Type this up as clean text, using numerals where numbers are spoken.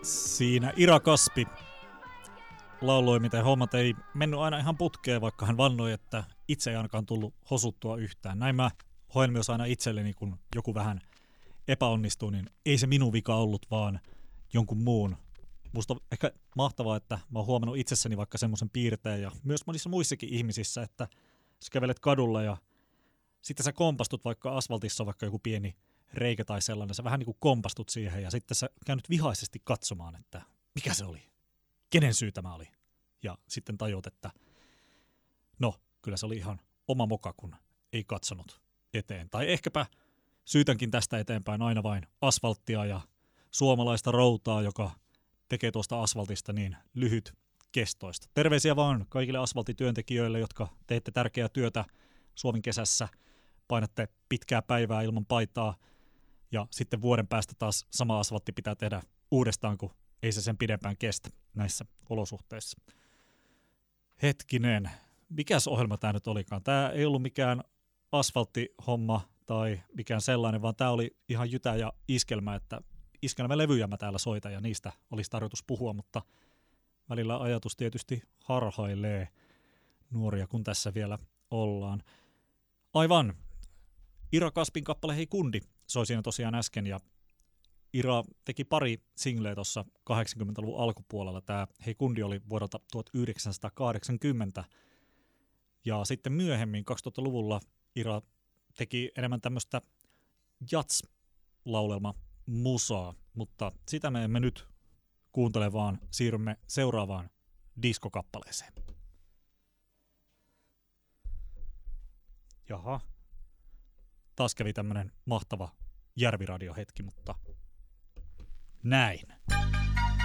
Siinä Ira Kaspi lauloi, miten hommat ei mennyt aina ihan putkeen, vaikka hän vannoi, että itse ei ainakaan tullut hosuttua yhtään. Näin mä hoen myös aina itselleni, kun joku vähän epäonnistuu, niin ei se minun vika ollut, vaan jonkun muun. Musta on ehkä mahtavaa, että mä oon huomannut itsessäni vaikka semmoisen piirteen ja myös monissa muissakin ihmisissä, että sä kävelet kadulla ja sitten sä kompastut, vaikka asfaltissa on vaikka joku pieni reikä tai sellainen, sä vähän niin kuin kompastut siihen ja sitten sä käynyt vihaisesti katsomaan, että mikä se oli, kenen syy tämä oli. Ja sitten tajuat, että no, kyllä se oli ihan oma moka, kun ei katsonut eteen. Tai ehkäpä syytänkin tästä eteenpäin aina vain asfalttia ja suomalaista routaa, joka tekee tuosta asfaltista niin lyhyt kestoista. Terveisiä vaan kaikille asfaltityöntekijöille, jotka teette tärkeää työtä Suomen kesässä, painatte pitkää päivää ilman paitaa ja sitten vuoden päästä taas sama asfaltti pitää tehdä uudestaan, kun ei se sen pidempään kestä näissä olosuhteissa. Hetkinen, mikäs ohjelma tämä nyt olikaan? Tämä ei ollut mikään asfalttihomma tai mikään sellainen, vaan tämä oli ihan jytä ja iskelmä, että iskelmälevyjä mä täällä soitan ja niistä olisi tarkoitus puhua, mutta välillä ajatus tietysti harhailee nuoria, kun tässä vielä ollaan. Aivan, Ira Kaspin kappale Hei kundi soi siinä tosiaan äsken ja Ira teki pari singleä tuossa 80-luvun alkupuolella. Tämä Hei kundi oli vuodelta 1980 ja sitten myöhemmin 2000-luvulla Ira teki enemmän tämmöistä jats-laulelma-musaa, mutta sitä me emme nyt kuuntele, vaan siirrymme seuraavaan diskokappaleeseen. Jaha, taas kävi tämmönen mahtava Järviradio-hetki, mutta näin.